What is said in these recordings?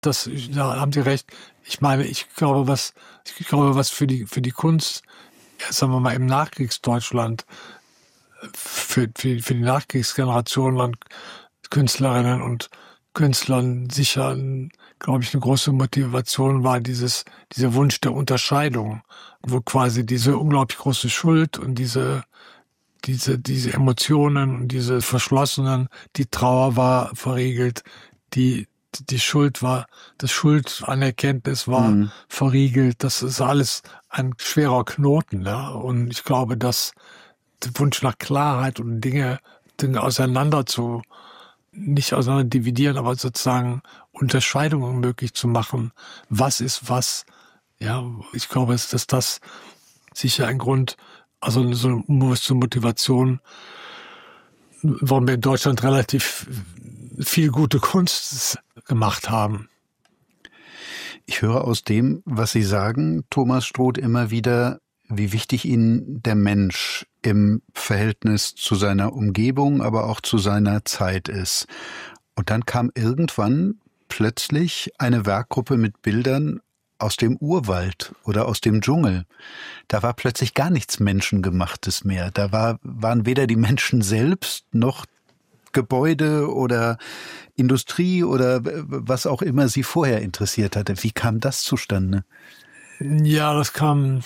Da haben Sie recht. Ich meine, ich glaube, was für die Kunst, ja, sagen wir mal, im Nachkriegsdeutschland, für die Nachkriegsgeneration an Künstlerinnen und Künstlern sicher, glaube ich, eine große Motivation war dieser Wunsch der Unterscheidung, wo quasi diese unglaublich große Schuld und diese Emotionen und diese Verschlossenen, die Trauer war verriegelt, die Schuld war, das Schuldanerkenntnis war verriegelt. Das ist alles ein schwerer Knoten, ja. Und ich glaube, dass der Wunsch nach Klarheit und Dinge nicht auseinander dividieren, aber sozusagen Unterscheidungen möglich zu machen. Was ist was? Ja, ich glaube, dass das sicher ein Grund, also so eine unbewusste Motivation, warum wir in Deutschland relativ viel gute Kunst gemacht haben. Ich höre aus dem, was Sie sagen, Thomas Stroth, immer wieder, wie wichtig Ihnen der Mensch im Verhältnis zu seiner Umgebung, aber auch zu seiner Zeit ist. Und dann kam irgendwann plötzlich eine Werkgruppe mit Bildern aus dem Urwald oder aus dem Dschungel. Da war plötzlich gar nichts Menschengemachtes mehr. Da waren weder die Menschen selbst noch Gebäude oder Industrie oder was auch immer Sie vorher interessiert hatte. Wie kam das zustande? Ja, das kam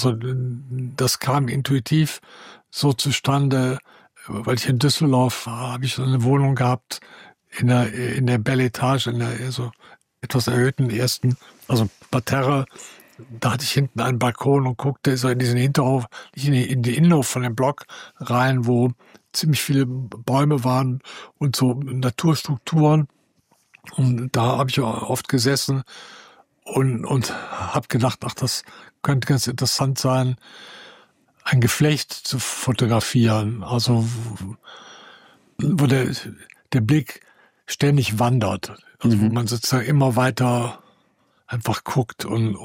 intuitiv so zustande, weil ich in Düsseldorf habe ich so eine Wohnung gehabt in der Belle Etage, in der so etwas erhöhten ersten, also Parterre. Da hatte ich hinten einen Balkon und guckte so in diesen Hinterhof, in die Innenhof von dem Block rein, wo ziemlich viele Bäume waren und so Naturstrukturen. Und da habe ich oft gesessen und habe gedacht, ach, das könnte ganz interessant sein, ein Geflecht zu fotografieren. Also wo der Blick ständig wandert. Also wo man sozusagen immer weiter einfach guckt und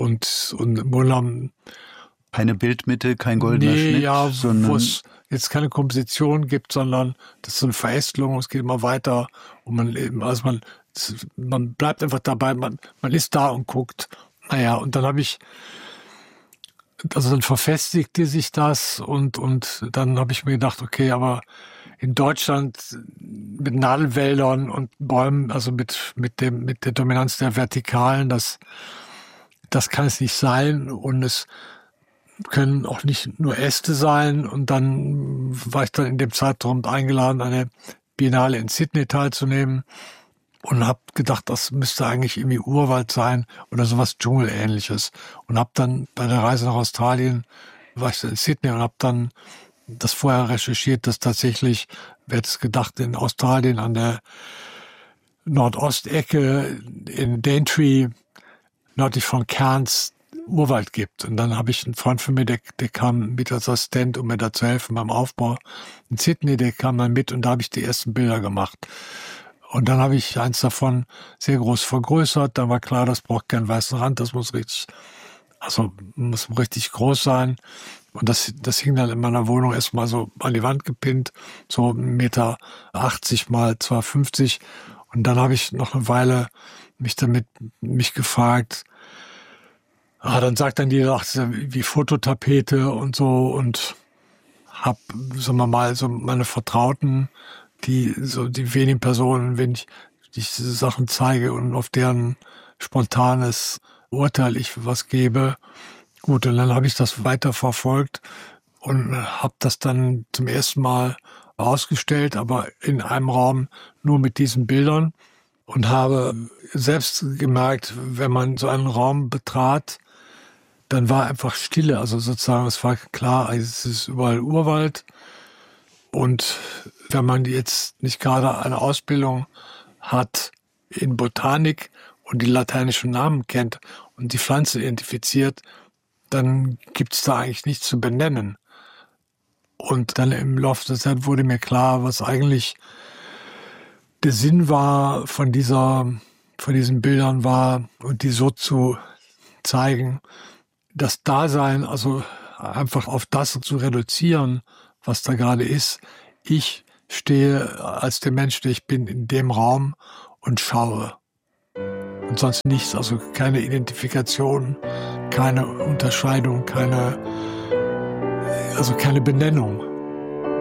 keine Bildmitte, kein goldener Schnitt, ja, sondern wo es jetzt keine Komposition gibt, sondern das ist so eine Verästelung, es geht immer weiter und man bleibt einfach dabei, man ist da und guckt. Naja, und dann dann verfestigte sich das und dann habe ich mir gedacht, okay, aber in Deutschland mit Nadelwäldern und Bäumen, also mit der Dominanz der Vertikalen, das kann es nicht sein und es können auch nicht nur Äste sein. Und dann war ich dann in dem Zeitraum eingeladen, eine Biennale in Sydney teilzunehmen und habe gedacht, das müsste eigentlich irgendwie Urwald sein oder sowas Dschungelähnliches. Und habe dann bei der Reise nach Australien, war ich in Sydney und habe dann das vorher recherchiert, dass tatsächlich, wer hätte es gedacht, in Australien an der Nordostecke in Daintree, nördlich von Cairns, Urwald gibt. Und dann habe ich einen Freund von mir, der kam mit als Assistent, um mir da zu helfen beim Aufbau. In Sydney, der kam dann mit und da habe ich die ersten Bilder gemacht. Und dann habe ich eins davon sehr groß vergrößert. Dann war klar, das braucht keinen weißen Rand, das muss richtig groß sein. Und das hing dann in meiner Wohnung erstmal so an die Wand gepinnt, so 1,80 Meter mal 2,50. Und dann habe ich noch eine Weile mich gefragt, dann sagt dann die, ach, wie Fototapete und so, und hab, sagen wir mal, so meine Vertrauten, die wenigen Personen, wenn ich diese Sachen zeige und auf deren spontanes Urteil ich was gebe. Gut, und dann habe ich das weiter verfolgt und habe das dann zum ersten Mal ausgestellt, aber in einem Raum nur mit diesen Bildern und habe selbst gemerkt, wenn man so einen Raum betrat, dann war einfach Stille. Also sozusagen, es war klar, es ist überall Urwald. Und wenn man jetzt nicht gerade eine Ausbildung hat in Botanik und die lateinischen Namen kennt und die Pflanze identifiziert, dann gibt es da eigentlich nichts zu benennen. Und dann im Laufe der Zeit wurde mir klar, was eigentlich der Sinn war von diesen Bildern war, und die so zu zeigen, das Dasein, also einfach auf das zu reduzieren, was da gerade ist. Ich stehe als der Mensch, der ich bin, in dem Raum und schaue. und sonst nichts. Also keine Identifikation, keine Unterscheidung, keine Benennung.